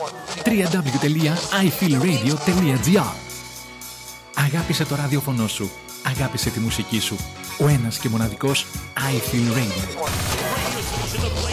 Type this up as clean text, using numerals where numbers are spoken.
www.ifeelradio.gr. Αγάπησε το ραδιόφωνο σου. Αγάπησε τη μουσική σου. Ο ένας και μοναδικός I Feel Radio.